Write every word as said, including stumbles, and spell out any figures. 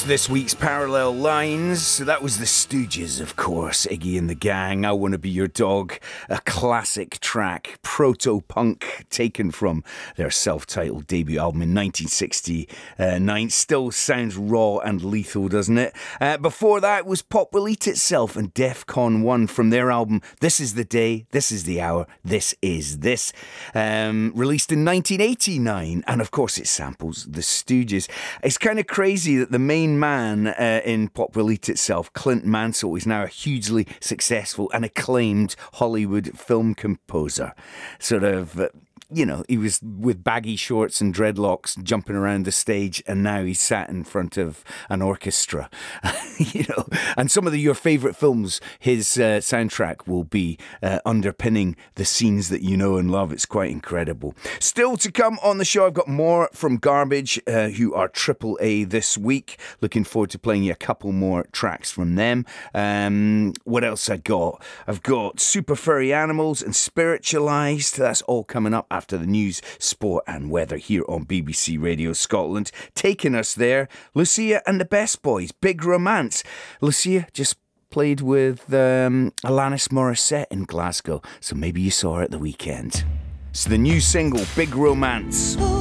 this week's Parallel Lines. That was the Stooges, of course, Iggy and the Gang, I Wanna Be Your Dog, a classic track, proto-punk, taken from their self-titled debut album in nineteen sixty-nine. Still sounds raw and lethal, doesn't it? Uh, before that was Pop Will Eat Itself and Defcon one from their album This Is the Day, This Is the Hour, This Is This, um, released in nineteen eighty-nine, and of course it samples the Stooges. It's kind of crazy that the main man uh, in Pop Will Eat Itself, Clint Mansell, is now a hugely successful and acclaimed Hollywood film composer. Sort of... Uh, You know, he was with baggy shorts and dreadlocks jumping around the stage, and now he's sat in front of an orchestra. You know, and some of the, your favourite films, his uh, soundtrack will be uh, underpinning the scenes that you know and love. It's quite incredible. Still to come on the show, I've got more from Garbage, uh, who are triple A this week. Looking forward to playing you a couple more tracks from them. Um, what else I got? I've got Super Furry Animals and Spiritualized. That's all coming up after the news, sport and weather here on B B C Radio Scotland. Taking us there, Lucia and the Best Boys, Big Romance. Lucia just played with um, Alanis Morissette in Glasgow, so maybe you saw her at the weekend. It's the new single, Big Romance.